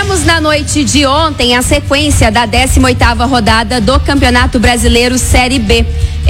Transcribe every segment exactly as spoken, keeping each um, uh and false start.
Tivemos na noite de ontem a sequência da décima oitava rodada do Campeonato Brasileiro Série B.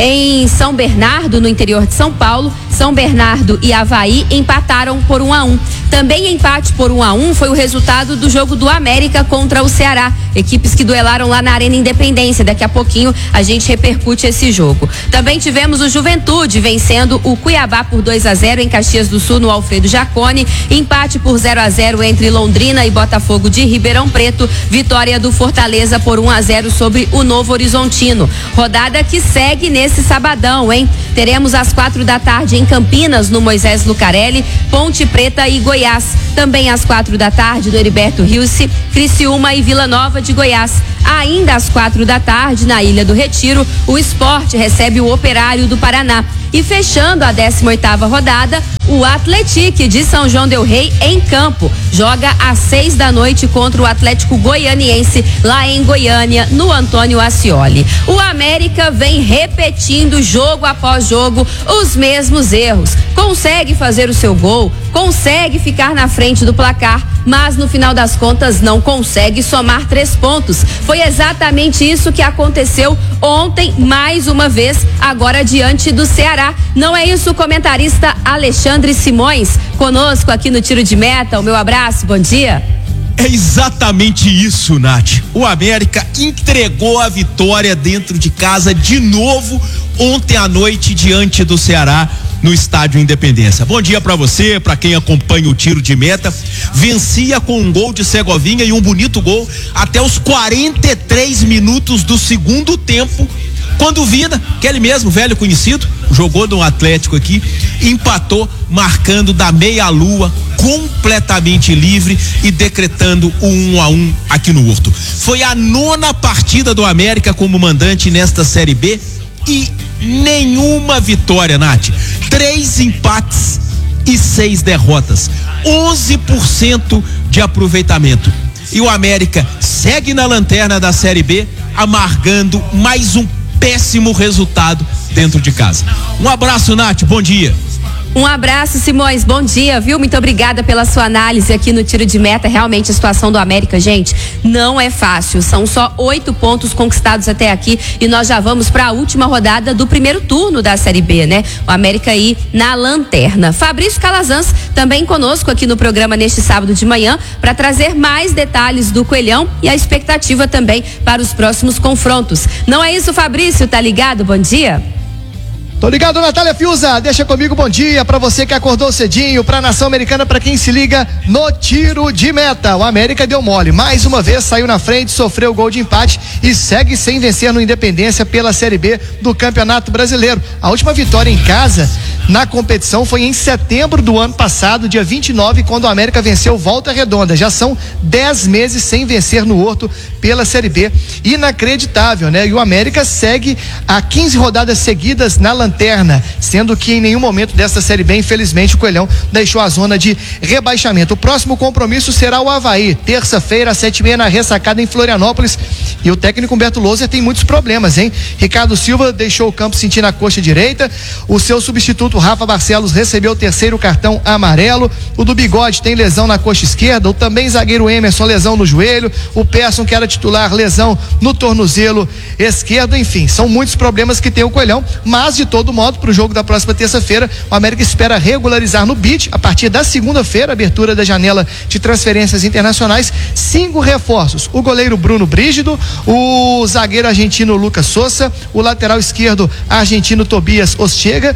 Em São Bernardo, no interior de São Paulo, São Bernardo e Avaí empataram por um a um. Também empate por um a um foi o resultado do jogo do América contra o Ceará. Equipes que duelaram lá na Arena Independência. Daqui a pouquinho a gente repercute esse jogo. Também tivemos o Juventude vencendo o Cuiabá por dois a zero em Caxias do Sul, no Alfredo Jaconi. Empate por zero a zero entre Londrina e Botafogo de Ribeirão Preto. Vitória do Fortaleza por um a zero sobre o Novo Horizontino. Rodada que segue nesse sabadão, hein? Teremos às quatro da tarde em Campinas, no Moisés Lucarelli, Ponte Preta e Goiás. Também às quatro da tarde do Heriberto Rilse, Criciúma e Vila Nova de Goiás. Ainda às quatro da tarde, na Ilha do Retiro, o Sport recebe o Operário do Paraná. E fechando a décima oitava rodada, o Atlético de São João del Rei em campo. Joga às seis da noite contra o Atlético Goianiense, lá em Goiânia, no Antônio Ascioli. O América vem repetindo jogo após jogo os mesmos erros. Consegue fazer o seu gol, consegue ficar na frente do placar, mas no final das contas não consegue somar três pontos. Foi exatamente isso que aconteceu ontem, mais uma vez, agora diante do Ceará. Não é isso, comentarista Alexandre Simões, conosco aqui no Tiro de Meta. O meu abraço, bom dia. É exatamente isso, Nath. O América entregou a vitória dentro de casa de novo ontem à noite diante do Ceará no Estádio Independência. Bom dia pra você, pra quem acompanha o Tiro de Meta. Vencia com um gol de Segovinha e um bonito gol até os quarenta e três minutos do segundo tempo, quando o Vina, aquele mesmo velho conhecido, jogou no Atlético aqui, empatou, marcando da meia-lua, completamente livre e decretando o um a um aqui no Horto. Foi a nona partida do América como mandante nesta Série B e nenhuma vitória, Nath. Três empates e seis derrotas. onze por cento de aproveitamento. E o América segue na lanterna da Série B, amargando mais um péssimo resultado dentro de casa. Um abraço, Nath, bom dia. Um abraço, Simões, bom dia, viu? Muito obrigada pela sua análise aqui no Tiro de Meta. Realmente a situação do América, gente, não é fácil. São só oito pontos conquistados até aqui e nós já vamos para a última rodada do primeiro turno da Série B, né? O América aí na lanterna. Fabrício Calazans também conosco aqui no programa neste sábado de manhã para trazer mais detalhes do Coelhão e a expectativa também para os próximos confrontos. Não é isso, Fabrício? Tá ligado? Bom dia. Tô ligado, Natália Fiuza, deixa comigo, bom dia pra você que acordou cedinho, pra nação americana, pra quem se liga no Tiro de Meta. O América deu mole, mais uma vez saiu na frente, sofreu gol de empate e segue sem vencer no Independência pela Série B do Campeonato Brasileiro. A última vitória em casa na competição foi em setembro do ano passado, dia vinte e nove, quando o América venceu Volta Redonda. Já são dez meses sem vencer no Horto pela Série B. Inacreditável, né? E o América segue a quinze rodadas seguidas na lanterna, sendo que em nenhum momento dessa Série B, infelizmente, o Coelhão deixou a zona de rebaixamento. O próximo compromisso será o Avaí, terça-feira, às sete e meia, na Ressacada, em Florianópolis. E o técnico Humberto Loser tem muitos problemas, hein? Ricardo Silva deixou o campo sentindo a coxa direita. O seu substituto, Rafa Barcelos, recebeu o terceiro cartão amarelo. O do Bigode tem lesão na coxa esquerda. O também zagueiro Emerson, lesão no joelho. O Persson, que era titular, lesão no tornozelo esquerdo. Enfim, são muitos problemas que tem o Coelhão, mas de todo modo, para o jogo da próxima terça-feira, o América espera regularizar no B I D, a partir da segunda-feira, abertura da janela de transferências internacionais, cinco reforços: o goleiro Bruno Brígido, o zagueiro argentino Lucas Souza, o lateral esquerdo argentino Tobias Ostega,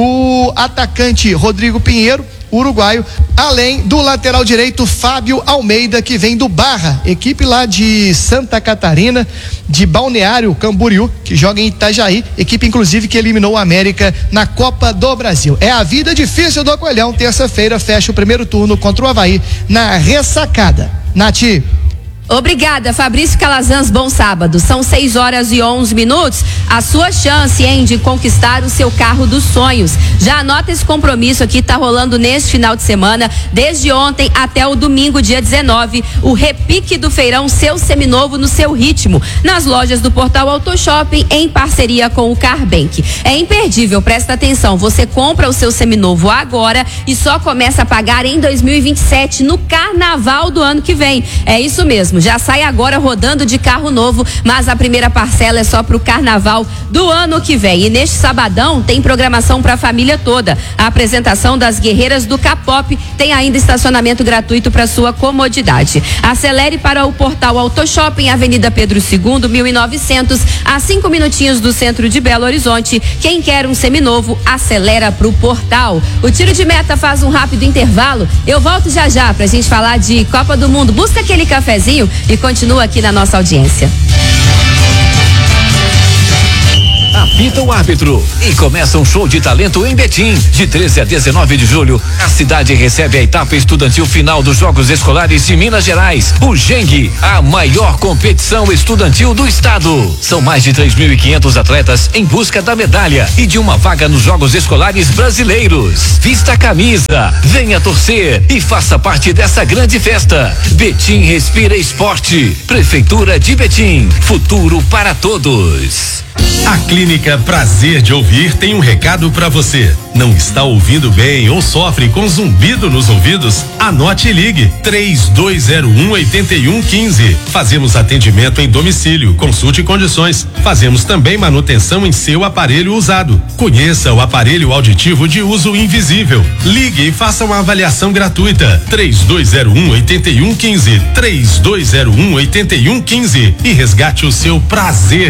o atacante Rodrigo Pinheiro, uruguaio, além do lateral direito Fábio Almeida, que vem do Barra, equipe lá de Santa Catarina, de Balneário Camboriú, que joga em Itajaí, equipe inclusive que eliminou o América na Copa do Brasil. É a vida difícil do Coelhão. Terça-feira fecha o primeiro turno contra o Avaí na Ressacada. Nati. Obrigada, Fabrício Calazans, bom sábado. São seis horas e onze minutos. A sua chance, hein, de conquistar o seu carro dos sonhos. Já anota esse compromisso aqui, tá rolando neste final de semana, desde ontem até o domingo, dia dezenove, o repique do feirão Seu Seminovo no seu ritmo, nas lojas do Portal Auto Shopping, em parceria com o Carbank. É imperdível, presta atenção, você compra o seu seminovo agora e só começa a pagar em dois mil e vinte e sete, no carnaval do ano que vem. É isso mesmo. Já sai agora rodando de carro novo, mas a primeira parcela é só pro carnaval do ano que vem. E neste sabadão tem programação para a família toda. A apresentação das Guerreiras do Capop tem ainda estacionamento gratuito para sua comodidade. Acelere para o Portal Auto Shopping, Avenida Pedro segundo, mil e novecentos, a cinco minutinhos do centro de Belo Horizonte. Quem quer um seminovo, acelera pro Portal. O Tiro de Meta faz um rápido intervalo. Eu volto já já pra gente falar de Copa do Mundo. Busca aquele cafezinho e continua aqui na nossa audiência. Apita o árbitro e começa um show de talento em Betim. De treze a dezenove de julho, a cidade recebe a etapa estudantil final dos Jogos Escolares de Minas Gerais, o Geng, a maior competição estudantil do estado. São mais de três mil e quinhentos atletas em busca da medalha e de uma vaga nos Jogos Escolares brasileiros. Vista a camisa, venha torcer e faça parte dessa grande festa. Betim respira esporte. Prefeitura de Betim, futuro para todos. A Clínica Prazer de Ouvir tem um recado para você. Não está ouvindo bem ou sofre com zumbido nos ouvidos? Anote e ligue três dois zero um, oito um um cinco. Fazemos atendimento em domicílio, consulte condições. Fazemos também manutenção em seu aparelho usado. Conheça o aparelho auditivo de uso invisível. Ligue e faça uma avaliação gratuita. três dois zero um, oito um um cinco. três dois zero um, oito um um cinco e resgate o seu prazer